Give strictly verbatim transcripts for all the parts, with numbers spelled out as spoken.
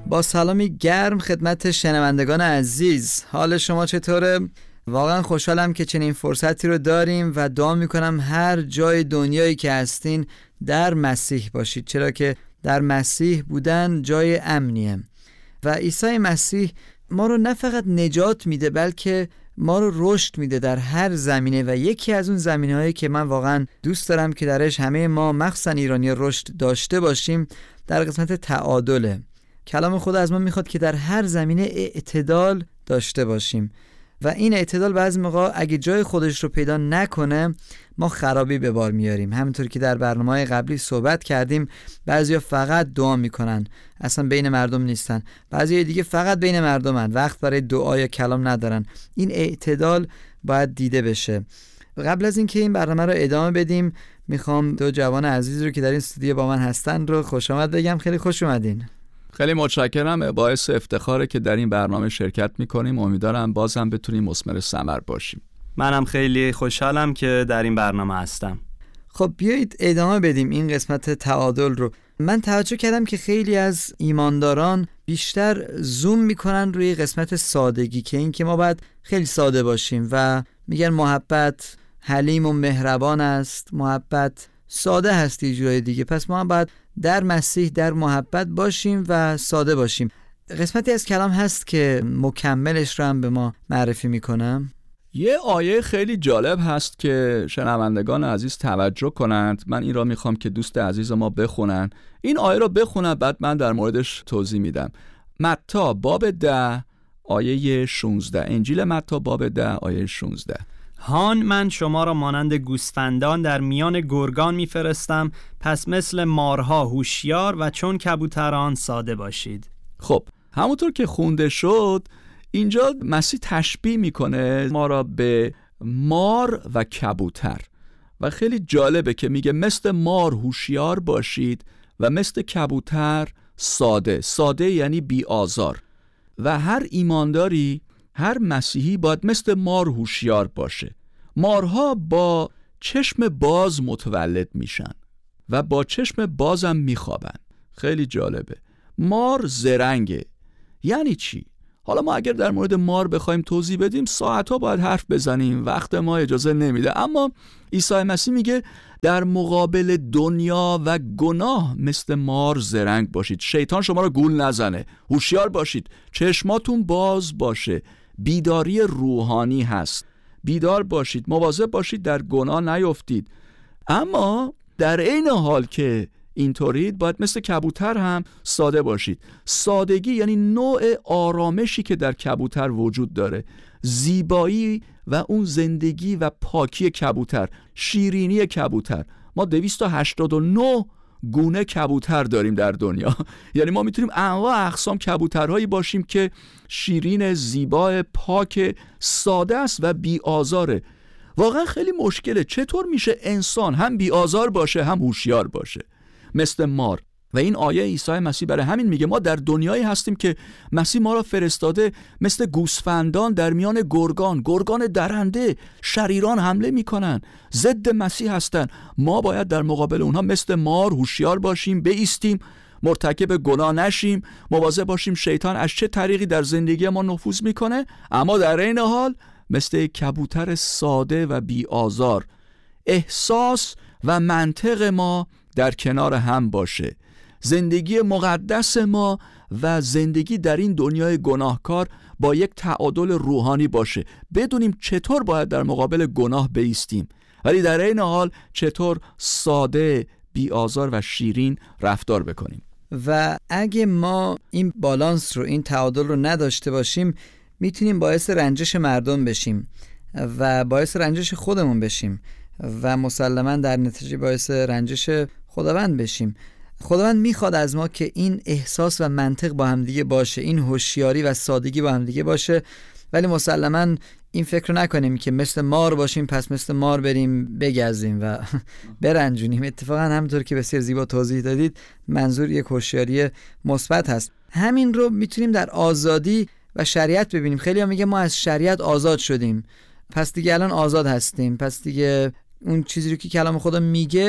با سلامی گرم خدمت شنوندگان عزیز، حال شما چطوره؟ واقعا خوشحالم که چنین فرصتی رو داریم و دعا میکنم هر جای دنیایی که هستین در مسیح باشید، چرا که در مسیح بودن جای امنیه و عیسی مسیح ما رو نه فقط نجات میده بلکه ما رو رشد میده در هر زمینه و یکی از اون زمینه‌هایی که من واقعا دوست دارم که درش همه ما مخصوصا ایرانی رشد داشته باشیم در قسمت تعادله. کلام خدا از ما میخواد که در هر زمینه اعتدال داشته باشیم و این اعتدال بعضی موقع اگه جای خودش رو پیدا نکنه ما خرابی به بار میاریم. همونطور که در برنامه‌های قبلی صحبت کردیم، بعضیا فقط دعا میکنن، اصلا بین مردم نیستن، بعضیا دیگه فقط بین مردمن، وقت برای دعا یا کلام ندارن. این اعتدال باید دیده بشه. قبل از اینکه این برنامه رو ادامه بدیم میخوام دو جوان عزیز رو که در این استودیو با من هستن رو خوش آمد بگم. خیلی خوش اومدین. خیلی متشکرم، باعث افتخاره که در این برنامه شرکت میکنیم. امیدوارم بازم بتونیم مثمر ثمر باشیم. منم خیلی خوشحالم که در این برنامه هستم. خب بیایید ادامه بدیم این قسمت تعادل رو. من توجه کردم که خیلی از ایمانداران بیشتر زوم میکنن روی قسمت سادگی، که این که ما باید خیلی ساده باشیم و میگن محبت حلیم و مهربان است، محبت ساده هست یه جورای دیگه، پس ما هم باید در مسیح در محبت باشیم و ساده باشیم. قسمتی از کلام هست که مکملش رو هم به ما معرفی میکنم. یه آیه خیلی جالب هست که شنوندگان عزیز توجه کنند. من این را میخوام که دوست عزیز ما بخونن. این آیه را بخونن، بعد من در موردش توضیح میدم. متی باب ده آیه شانزده. انجیل متی باب ده آیه شانزده. هان من شما را مانند گوسفندان در میان گرگان میفرستم، پس مثل مارها هوشیار و چون کبوتران ساده باشید. خب همونطور که خونده شد اینجا مسیح تشبیه میکنه ما را به مار و کبوتر و خیلی جالبه که میگه مثل مار هوشیار باشید و مثل کبوتر ساده. ساده یعنی بی آزار. و هر ایمانداری، هر مسیحی باید مثل مار هوشیار باشه. مارها با چشم باز متولد میشن و با چشم بازم میخوابن. خیلی جالبه. مار زرنگه. یعنی چی؟ حالا ما اگر در مورد مار بخوایم توضیح بدیم ساعتها باید حرف بزنیم، وقت ما اجازه نمیده. اما عیسی مسیح میگه در مقابل دنیا و گناه مثل مار زرنگ باشید. شیطان شما رو گول نزنه. هوشیار باشید. چشماتون باز باشه. بیداری روحانی هست. بیدار باشید، مواظب باشید در گناه نیفتید. اما در عین حال که اینطورید باید مثل کبوتر هم ساده باشید. سادگی یعنی نوع آرامشی که در کبوتر وجود داره، زیبایی و اون زندگی و پاکی کبوتر، شیرینی کبوتر. ما دویست و هشتاد و نه گونه کبوتر داریم در دنیا. یعنی ما میتونیم انواع اقسام کبوترهایی باشیم که شیرین، زیبا، پاک، ساده است و بی آزاره. واقعا خیلی مشکله چطور میشه انسان هم بی آزار باشه هم هوشیار باشه مثل مار. و این آیه عیسی مسیح برای همین میگه ما در دنیایی هستیم که مسیح ما را فرستاده مثل گوسفندان در میان گرگان. گرگان درنده، شریران حمله میکنن، ضد مسیح هستن. ما باید در مقابل اونها مثل مار هوشیار باشیم، بایستیم، مرتکب گناه نشیم، مواظب باشیم شیطان از چه طریقی در زندگی ما نفوذ میکنه، اما در این حال مثل کبوتر ساده و بی آزار احساس و منطق ما در کنار هم باشه. زندگی مقدس ما و زندگی در این دنیای گناهکار با یک تعادل روحانی باشه. بدونیم چطور باید در مقابل گناه بایستیم، ولی در این حال چطور ساده، بی آزار و شیرین رفتار بکنیم. و اگه ما این بالانس رو، این تعادل رو نداشته باشیم، میتونیم باعث رنجش مردم بشیم و باعث رنجش خودمون بشیم و مسلماً در نتیجه باعث رنجش خداوند بشیم. خداوند میخواد از ما که این احساس و منطق با هم دیگه باشه، این هوشیاری و سادگی با هم دیگه باشه، ولی مسلماً این فکر رو نکنیم که مثل مار باشیم پس مثل مار بریم بگزیم و برنجونیم. اتفاقا همونطور که بسیار زیبا توضیح دادید منظور یک هوشیاری مثبت هست. همین رو میتونیم در آزادی و شریعت ببینیم. خیلی ها میگه ما از شریعت آزاد شدیم، پس دیگه الان آزاد هستیم، پس دیگه اون چیزی رو که کلام خدا میگه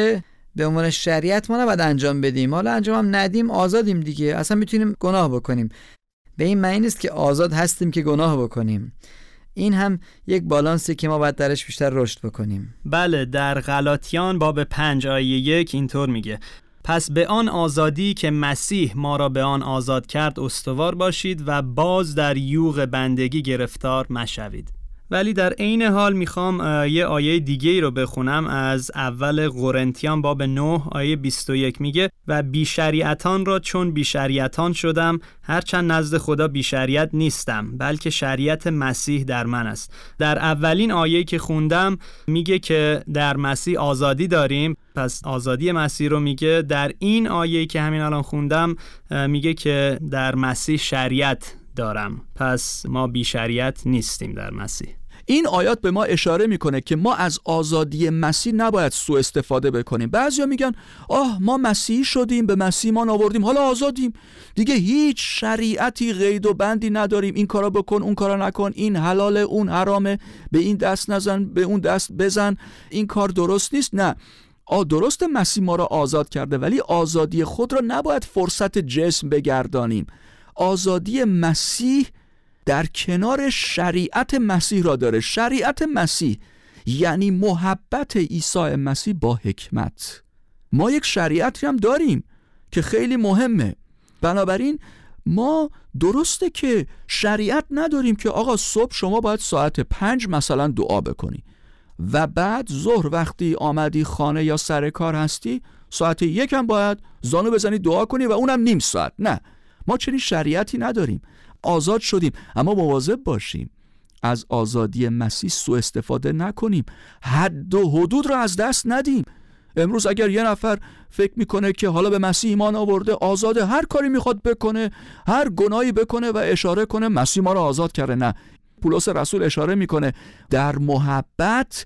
به عنوان شریعت ما نباید انجام بدیم، حالا انجام هم ندیم آزادیم دیگه، اصلا میتونیم گناه بکنیم. به این معنی نیست که آزاد هستیم که گناه بکنیم. این هم یک بالانسی که ما باید درش بیشتر رشد بکنیم. بله، در غلاطیان باب پنج آیه یک اینطور میگه: پس به آن آزادی که مسیح ما را به آن آزاد کرد استوار باشید و باز در یوغ بندگی گرفتار مشوید. ولی در عین حال میخوام یه آیه دیگه ای رو بخونم از اول قرنتیان باب نه آیه بیست و یک. میگه: و بی شریعتان را چون بی شریعتان شدم، هرچند نزد خدا بی شریعت نیستم، بلکه شریعت مسیح در من است. در اولین آیه‌ای که خوندم میگه که در مسیح آزادی داریم، پس آزادی مسیح رو میگه. در این آیه‌ای که همین الان خوندم میگه که در مسیح شریعت دارم، پس ما بی شریعت نیستیم در مسیح. این آیات به ما اشاره میکنه که ما از آزادی مسیح نباید سوء استفاده بکنیم. بعضیا میگن آه ما مسیحی شدیم، به مسیح ما آوردیم، حالا آزادیم دیگه، هیچ شریعتی قید و بندی نداریم، این کارا بکن اون کارا نکن، این حلاله اون حرامه، به این دست نزن به اون دست بزن، این کار درست نیست. نه، آ درست مسیح ما را آزاد کرده، ولی آزادی خود را نباید فرصت جسم بگردانیم. آزادی مسیح در کنار شریعت مسیح را داره. شریعت مسیح یعنی محبت عیسی مسیح با حکمت. ما یک شریعتی هم داریم که خیلی مهمه. بنابراین ما درسته که شریعت نداریم که آقا صبح شما باید ساعت پنج مثلا دعا بکنی و بعد ظهر وقتی آمدی خانه یا سر کار هستی ساعت یک هم باید زانو بزنی دعا کنی و اونم نیم ساعت. نه، ما چنین شریعتی نداریم. آزاد شدیم، اما مواظب باشیم از آزادی مسیح سوء استفاده نکنیم، حد و حدود را از دست ندیم. امروز اگر یه نفر فکر میکنه که حالا به مسیح ایمان آورده، آزاده، هر کاری میخواد بکنه، هر گناهی بکنه و اشاره کنه مسیح ما را آزاد کرده، نه. پولس رسول اشاره میکنه در محبت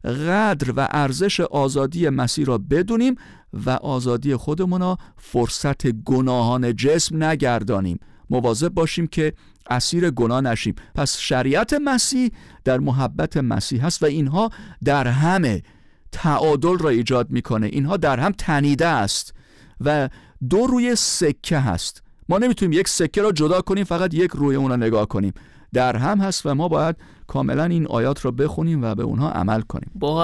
قدر و ارزش آزادی مسیح را بدونیم و آزادی خودمون را فرصت گناهان جسم نگردانیم. مواظب باشیم که اسیر گناه نشیم. پس شریعت مسیح در محبت مسیح هست و اینها در همه تعادل را ایجاد میکنه، اینها در هم تنیده است و دو روی سکه هست. ما نمیتونیم یک سکه را جدا کنیم فقط یک روی اون را نگاه کنیم، در هم هست و ما باید کاملا این آیات را بخونیم و به اونها عمل کنیم.